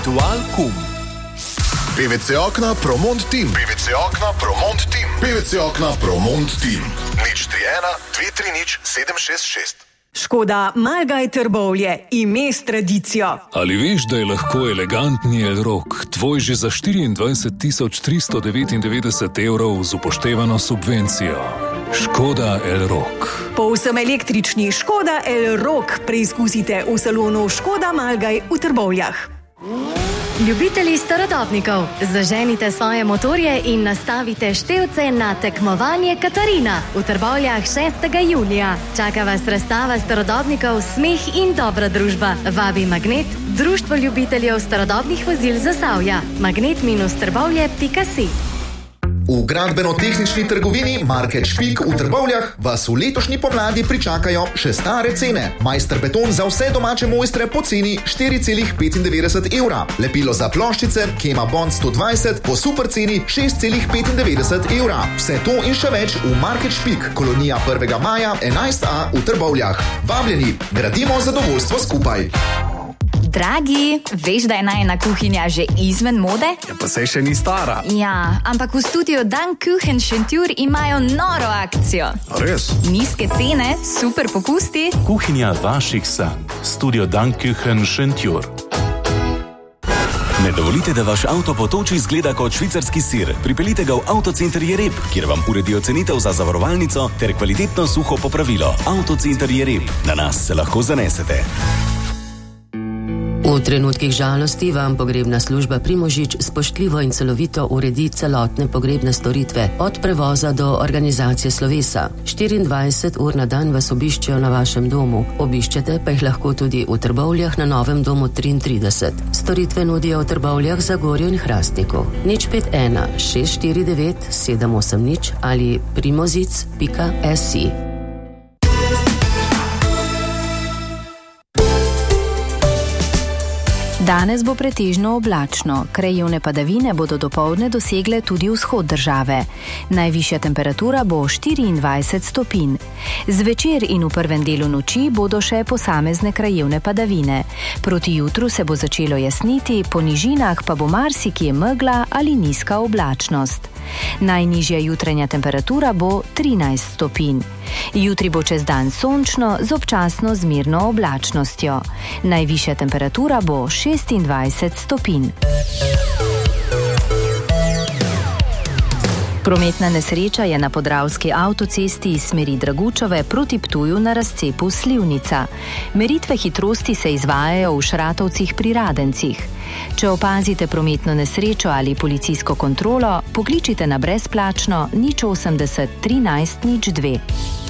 Dualkum. PVC okna Promont Team. PVC okna Promont Team. PVC okna Promont Team. 031-230-766. Škoda Malgaj Trbovlje, ime s tradicijo. Ali veš, da je lahko elegantni Elrock tvoj že za 24.399 evrov z upoštevano subvencijo? Škoda Elrock. Povsem električni Škoda Elrock preizkusite v salonu Škoda Malgaj v Trbovljah. Ljubitelji starodobnikov, zaženite svoje motorje in nastavite števce na tekmovanje Katarina v Trbovljah 6. julija. Čaka vas razstava starodobnikov, smeh in dobra družba. Vabi Magnet, društvo ljubiteljev starodobnih vozil Zasavja. magnet-trbovlje.si. V gradbeno-tehnični trgovini Market Špik v Trbovljah vas v letošnji pomladi pričakajo še stare cene. Majster beton za vse domače mojstre po ceni 4,95 evra. Lepilo za ploščice Kema Bond 120 po super ceni 6,95 evra. Vse to in še več v Market Špik, kolonija 1. maja 11a v Trbovljah. Vabljeni, gradimo zadovoljstvo skupaj. Dragi, veš, da je najina kuhinja že izven mode? Ja, pa saj še ni stara. Ja, ampak v studiu Dankuchen Šentjur imajo noro akcijo. Res? Nizke cene, super popusti. Kuhinja vaših sanj. Studio Dankuchen Šentjur. Ne dovolite, da vaš avto potoči izgleda kot švicarski sir. Pripeljite ga v Avtocenter Jereb, kjer vam uredijo cenitev za zavarovalnico ter kvalitetno suho popravilo. Avtocenter Jereb. Na nas se lahko zanesete. V trenutkih žalosti vam pogrebna služba Primožič spoštljivo in celovito uredi celotne pogrebne storitve, od prevoza do organizacije slovesa. 24 ur na dan vas obiščejo na vašem domu. Obiščete pa jih lahko tudi v Trbovljah na Novem domu 33. Storitve nudijo v Trbovljah, Zagorju in Hrastniku. 051 649 780 ali primozic.si. Danes bo pretežno oblačno, krajevne padavine bodo dopoldne dosegle tudi vzhod države. Najvišja temperatura bo 24 stopinj. Zvečer in v prvem delu noči bodo še posamezne krajevne padavine. Proti jutru se bo začelo jasniti, po nižinah pa bo marsikje megla ali nizka oblačnost. Najnižja jutranja temperatura bo 13 stopinj. Jutri bo čez dan sončno z občasno zmerno oblačnostjo. Najvišja temperatura bo 26 stopinj. Prometna nesreča je na podravski avtocesti iz smeri Dragučove proti Ptuju na razcepu Slivnica. Meritve hitrosti se izvajajo v Šratovcih pri Radencih. Če opazite prometno nesrečo ali policijsko kontrolo, pokličite na brezplačno 080 13 02.